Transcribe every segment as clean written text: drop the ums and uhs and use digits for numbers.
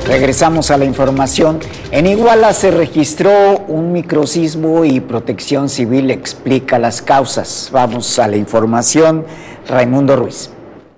Regresamos a la información. En Iguala se registró un microsismo y Protección Civil explica las causas. Vamos a la información. Raimundo Ruiz.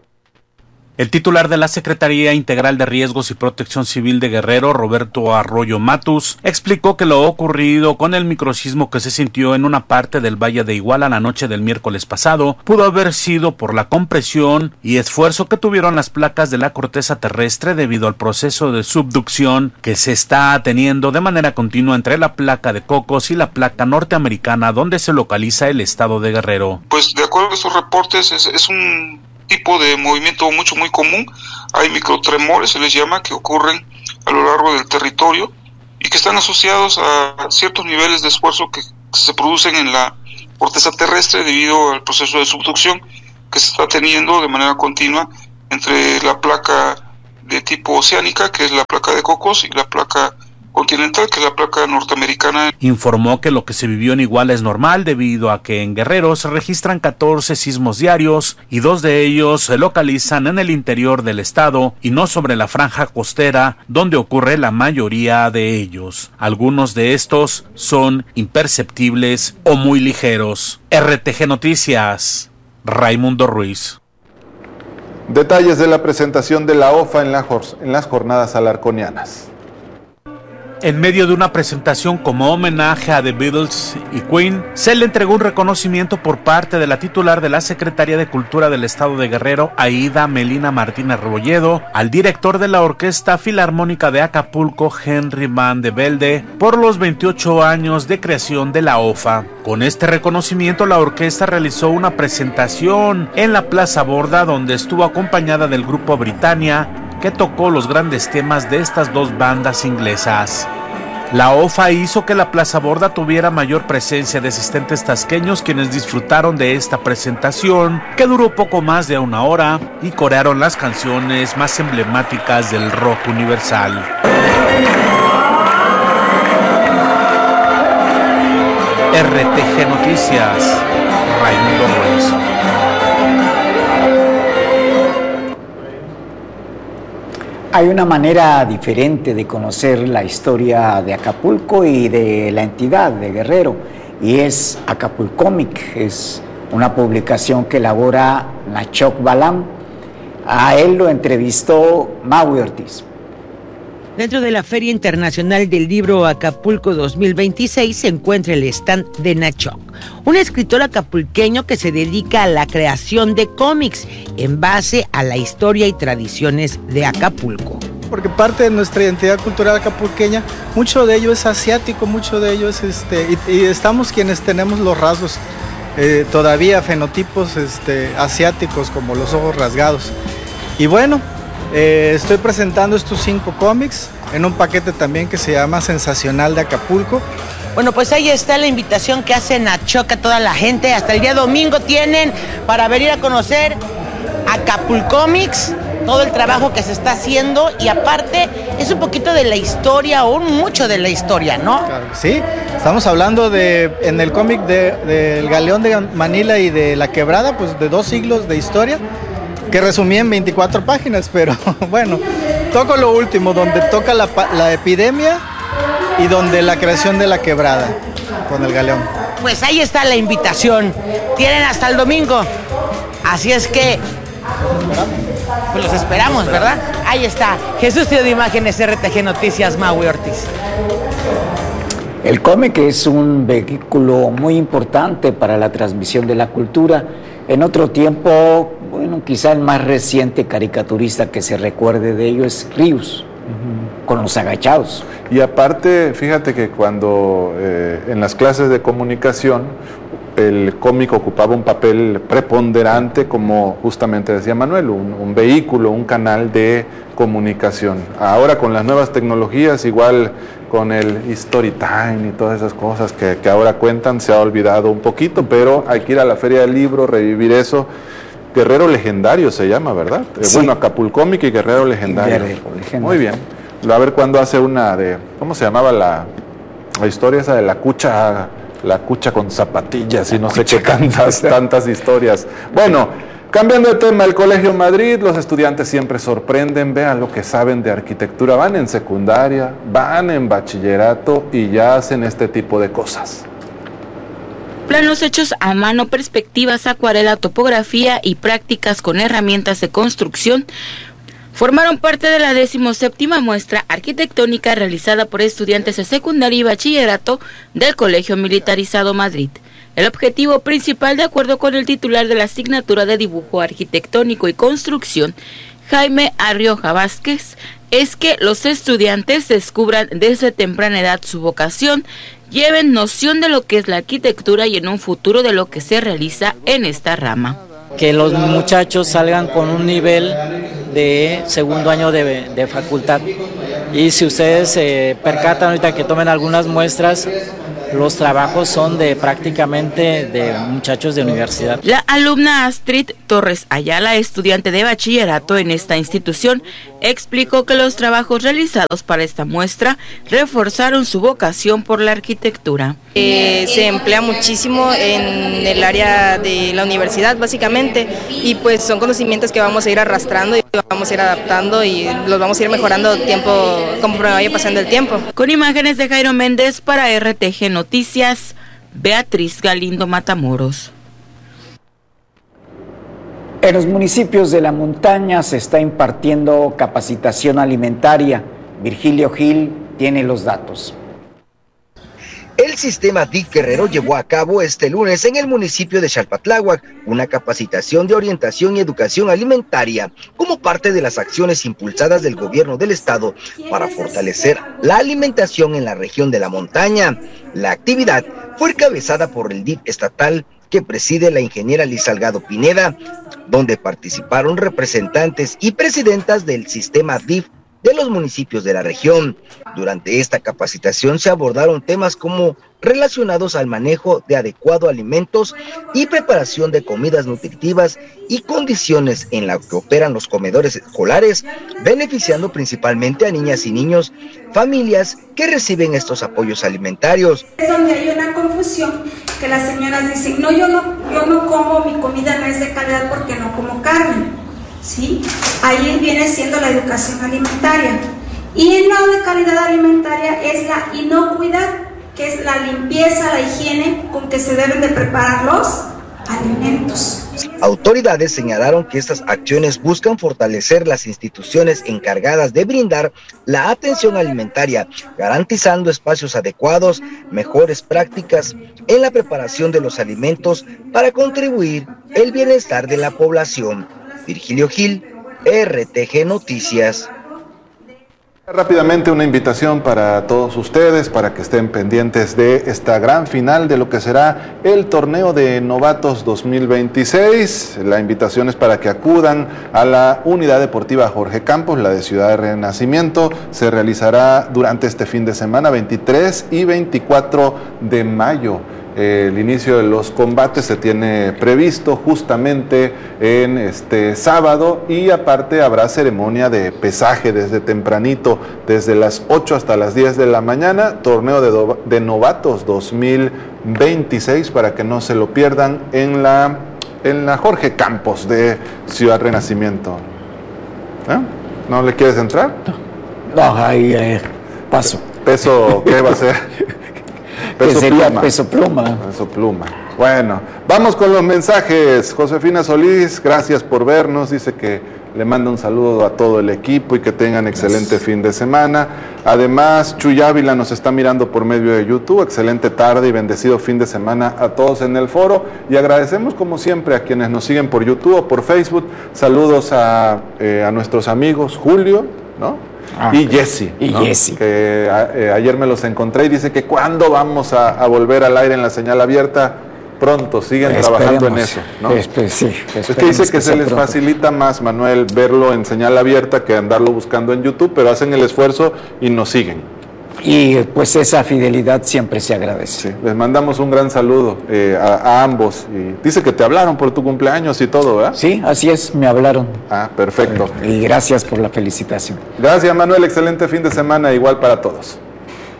El titular de la Secretaría Integral de Riesgos y Protección Civil de Guerrero, Roberto Arroyo Matus, explicó que lo ocurrido con el microsismo que se sintió en una parte del Valle de Iguala la noche del miércoles pasado pudo haber sido por la compresión y esfuerzo que tuvieron las placas de la corteza terrestre debido al proceso de subducción que se está teniendo de manera continua entre la placa de Cocos y la placa norteamericana donde se localiza el estado de Guerrero. Pues de acuerdo a estos reportes es un tipo de movimiento muy común. Hay microtremores, se les llama, que ocurren a lo largo del territorio y que están asociados a ciertos niveles de esfuerzo que se producen en la corteza terrestre debido al proceso de subducción que se está teniendo de manera continua entre la placa de tipo oceánica, que es la placa de Cocos, y la placa continental, que es la placa norteamericana. Informó que lo que se vivió en Iguala es normal debido a que en Guerrero se registran 14 sismos diarios y 2 de ellos se localizan en el interior del estado y no sobre la franja costera donde ocurre la mayoría de ellos. Algunos de estos son imperceptibles o muy ligeros. RTG Noticias, Raimundo Ruiz. Detalles de la presentación de la OFA en las jornadas alarconianas. En medio de una presentación como homenaje a The Beatles y Queen, se le entregó un reconocimiento por parte de la titular de la Secretaría de Cultura del Estado de Guerrero, Aida Melina Martínez Rebolledo, al director de la Orquesta Filarmónica de Acapulco, Henry Van de Velde, por los 28 años de creación de la OFA. Con este reconocimiento, la orquesta realizó una presentación en la Plaza Borda, donde estuvo acompañada del grupo Britannia, que tocó los grandes temas de estas dos bandas inglesas. La OFA hizo que la Plaza Borda tuviera mayor presencia de asistentes tasqueños, quienes disfrutaron de esta presentación, que duró poco más de una hora, y corearon las canciones más emblemáticas del rock universal. RTG Noticias, Raimundo Ruiz. Hay una manera diferente de conocer la historia de Acapulco y de la entidad de Guerrero, y es Acapulcómic. Es una publicación que elabora Nachoc Balam. A él lo entrevistó Maui Ortiz. Dentro de la Feria Internacional del Libro Acapulco 2026 se encuentra el stand de Nachoc, un escritor acapulqueño que se dedica a la creación de cómics en base a la historia y tradiciones de Acapulco. Porque parte de nuestra identidad cultural acapulqueña, mucho de ello es asiático, mucho de ello es y estamos quienes tenemos los rasgos todavía fenotipos asiáticos, como los ojos rasgados. Y bueno, estoy presentando estos 5 cómics en un paquete también que se llama Sensacional de Acapulco. Bueno, pues ahí está la invitación que hace Nachoc a toda la gente. Hasta el día domingo tienen para venir a conocer Acapulcómics, todo el trabajo que se está haciendo, y aparte es un poquito de la historia, o mucho de la historia, ¿no? Claro, sí, estamos hablando en el cómic del Galeón de Manila y de La Quebrada, pues de 2 siglos de historia, que resumí en 24 páginas, pero bueno, toco lo último, donde toca la epidemia y donde la creación de La Quebrada con el Galeón. Pues ahí está la invitación, tienen hasta el domingo, así es que pues los esperamos, ¿verdad? Ahí está, Jesús Tío de Imágenes, RTG Noticias, Maui Ortiz. El cómic es un vehículo muy importante para la transmisión de la cultura. En otro tiempo, bueno, quizá el más reciente caricaturista que se recuerde de ello es Ríos, con Los Agachados. Y aparte, fíjate que cuando en las clases de comunicación el cómic ocupaba un papel preponderante, como justamente decía Manuel, un vehículo, un canal de comunicación. Ahora con las nuevas tecnologías, igual con el Story Time y todas esas cosas que ahora cuentan, se ha olvidado un poquito, pero hay que ir a la Feria del Libro, revivir eso. Guerrero Legendario se llama, ¿verdad? Sí. Bueno, Acapulcómic y Guerrero Legendario. Muy bien. A ver cuándo hace una de, ¿cómo se llamaba la historia esa de la cucha con zapatillas y no sé qué tantas historias? Bueno, Cambiando de tema, el Colegio Madrid, los estudiantes siempre sorprenden, vean lo que saben de arquitectura, van en secundaria, van en bachillerato y ya hacen este tipo de cosas. Planos hechos a mano, perspectivas, acuarela, topografía y prácticas con herramientas de construcción formaron parte de la 17ª muestra arquitectónica realizada por estudiantes de secundaria y bachillerato del Colegio Militarizado Madrid. El objetivo principal, de acuerdo con el titular de la asignatura de Dibujo Arquitectónico y Construcción, Jaime Arrioja Vázquez, es que los estudiantes descubran desde temprana edad su vocación, lleven noción de lo que es la arquitectura y en un futuro de lo que se realiza en esta rama. Que los muchachos salgan con un nivel de segundo año de facultad. Y si ustedes se percatan ahorita que tomen algunas muestras, los trabajos son prácticamente de muchachos de universidad. La alumna Astrid Torres Ayala, estudiante de bachillerato en esta institución, explicó que los trabajos realizados para esta muestra reforzaron su vocación por la arquitectura. Se emplea muchísimo en el área de la universidad, básicamente, y pues son conocimientos que vamos a ir arrastrando y vamos a ir adaptando y los vamos a ir mejorando conforme vaya pasando el tiempo. Con imágenes de Jairo Méndez para RTG Noticias, Beatriz Galindo Matamoros. En los municipios de la montaña se está impartiendo capacitación alimentaria. Virgilio Gil tiene los datos. El sistema DIF Guerrero llevó a cabo este lunes en el municipio de Xalpatláhuac una capacitación de orientación y educación alimentaria como parte de las acciones impulsadas del gobierno del estado para fortalecer la alimentación en la región de la montaña. La actividad fue encabezada por el DIF estatal que preside la ingeniera Liz Salgado Pineda, donde participaron representantes y presidentas del sistema DIF de los municipios de la región. Durante esta capacitación se abordaron temas como relacionados al manejo de adecuado alimentos y preparación de comidas nutritivas y condiciones en las que operan los comedores escolares, beneficiando principalmente a niñas y niños, familias que reciben estos apoyos alimentarios. Es donde hay una confusión, que las señoras dicen, no, yo no como, mi comida no es de calidad porque no como carne, ¿sí? Ahí viene siendo la educación alimentaria. Y en la de calidad alimentaria es la inocuidad, que es la limpieza, la higiene con que se deben de preparar los alimentos. Autoridades señalaron que estas acciones buscan fortalecer las instituciones encargadas de brindar la atención alimentaria, garantizando espacios adecuados, mejores prácticas en la preparación de los alimentos para contribuir el bienestar de la población. Virgilio Gil, RTG Noticias. Rápidamente una invitación para todos ustedes para que estén pendientes de esta gran final de lo que será el torneo de novatos 2026. La invitación es para que acudan a la Unidad Deportiva Jorge Campos, la de Ciudad de Renacimiento. Se realizará durante este fin de semana 23 y 24 de mayo. El inicio de los combates se tiene previsto justamente en este sábado y aparte habrá ceremonia de pesaje desde tempranito, desde las 8 hasta las 10 de la mañana, torneo de novatos 2026 para que no se lo pierdan en la Jorge Campos de Ciudad Renacimiento. ¿No le quieres entrar? No, ahí paso. ¿Peso qué va a ser? Peso pluma. Peso pluma. Peso pluma. Bueno, vamos con los mensajes. Josefina Solís, gracias por vernos. Dice que le manda un saludo a todo el equipo y que tengan excelente fin de semana. Además, Chuy Ávila nos está mirando por medio de YouTube. Excelente tarde y bendecido fin de semana a todos en el foro. Y agradecemos como siempre a quienes nos siguen por YouTube o por Facebook. Saludos a nuestros amigos Julio, ¿no? Y Jesse, ¿no? Que ayer me los encontré y dice que cuándo vamos a volver al aire en la señal abierta. Pronto, siguen trabajando en eso, ¿no? Sí, es que dice que se les facilita más, Manuel, verlo en señal abierta que andarlo buscando en YouTube, pero hacen el esfuerzo y nos siguen. Y pues esa fidelidad siempre se agradece. Sí, les mandamos un gran saludo a ambos. Y dice que te hablaron por tu cumpleaños y todo, ¿verdad? Sí, así es, me hablaron. Ah, perfecto. Y gracias por la felicitación. Gracias, Manuel, excelente fin de semana, igual para todos.